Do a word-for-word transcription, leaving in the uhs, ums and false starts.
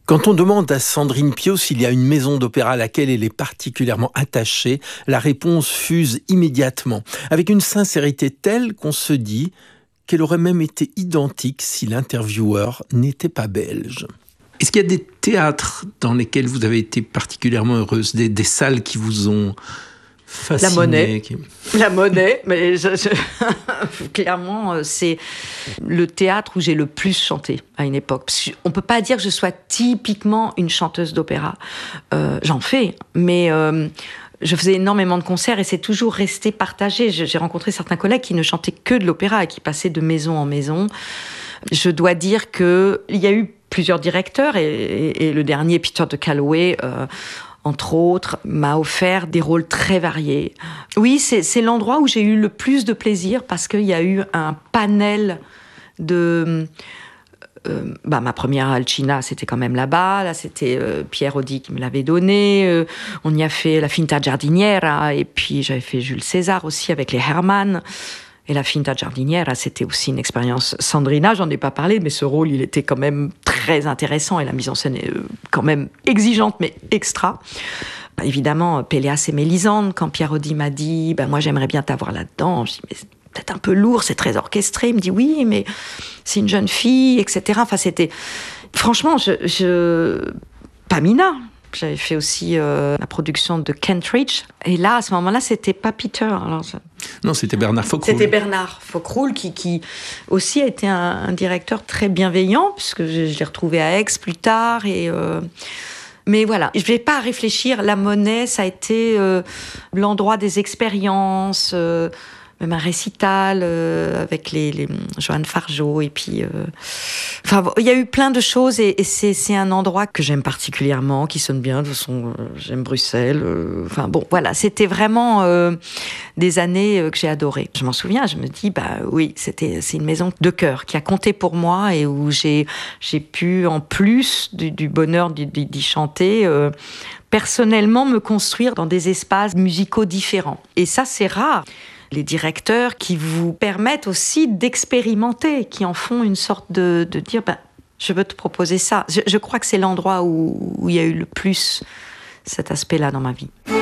Quand on demande à Sandrine Piau s'il y a une maison d'opéra à laquelle elle est particulièrement attachée, la réponse fuse immédiatement, avec une sincérité telle qu'on se dit qu'elle aurait même été identique si l'intervieweur n'était pas belge. Est-ce qu'il y a des théâtres dans lesquels vous avez été particulièrement heureuse, des, des salles qui vous ont fasciné? La Monnaie, qui... la Monnaie, mais je, je... clairement, c'est le théâtre où j'ai le plus chanté à une époque. On peut pas dire que je sois typiquement une chanteuse d'opéra. Euh, j'en fais, mais euh, je faisais énormément de concerts et c'est toujours resté partagé. J'ai rencontré certains collègues qui ne chantaient que de l'opéra et qui passaient de maison en maison. Je dois dire qu'il y a eu plusieurs directeurs et, et, et le dernier, Peter de Calloway, euh, entre autres, m'a offert des rôles très variés. Oui, c'est, c'est l'endroit où j'ai eu le plus de plaisir parce qu'il y a eu un panel de... Euh, bah, ma première Alcina, c'était quand même là-bas. Là, c'était euh, Pierre Audi qui me l'avait donné. Euh, on y a fait la Finta Giardiniera. Et puis, j'avais fait Jules César aussi avec les Hermann. Et la Finta Giardiniera, c'était aussi une expérience. Sandrina, j'en ai pas parlé, mais ce rôle, il était quand même très intéressant. Et la mise en scène est quand même exigeante, mais extra. Évidemment, Péléas et Mélisande, quand Pierre Audi m'a dit bah, « moi, j'aimerais bien t'avoir là-dedans », je dis « mais c'est peut-être un peu lourd, c'est très orchestré ». Il me dit « oui, mais c'est une jeune fille, et cetera » Enfin, c'était... Franchement, je... je... Pamina. J'avais fait aussi euh, la production de Kentridge. Et là, à ce moment-là, c'était pas Peter. Alors, je... Non, c'était Bernard Fockroul. C'était Bernard Fockroul qui, qui aussi a été un, un directeur très bienveillant, puisque je, je l'ai retrouvé à Aix plus tard. Et, euh... Mais voilà, je ne vais pas réfléchir. La Monnaie, ça a été euh, l'endroit des expériences, euh, même un récital euh, avec les, les Joanne Fargeau. Et puis, euh... enfin, il y a eu plein de choses et, et c'est, c'est un endroit que j'aime particulièrement, qui sonne bien. De toute façon, euh, j'aime Bruxelles. Euh... Enfin bon, voilà, c'était vraiment euh, des années euh, que j'ai adorées. Je m'en souviens, je me dis, bah oui, c'était, c'est une maison de cœur qui a compté pour moi et où j'ai, j'ai pu, en plus du, du bonheur d'y, d'y chanter, euh, personnellement me construire dans des espaces musicaux différents. Et ça, c'est rare. Les directeurs qui vous permettent aussi d'expérimenter, qui en font une sorte de, de dire ben, je veux te proposer ça. Je, je crois que c'est l'endroit où, où il y a eu le plus cet aspect-là dans ma vie.